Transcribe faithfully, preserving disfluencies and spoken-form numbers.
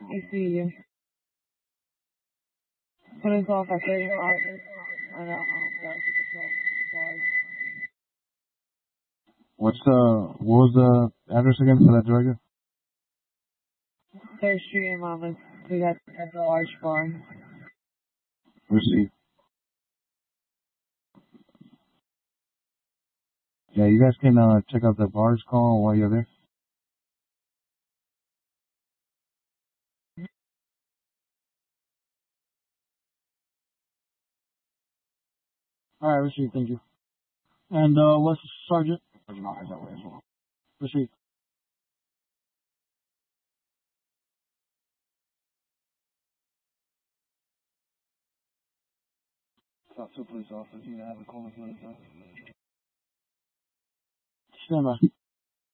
I see you. Put us off at thirty-five. I know. What's uh, what was the address again for that drugger? Third Street in Monmouth. We got at the large bar. Receipt. Yeah, you guys can uh, check out the bar's call while you're there. All right, receipt. Thank you. And uh, what's the sergeant? Sergeant, I'll have that way as well. Receipt. Got two police officers. You have a call for this. Stand by.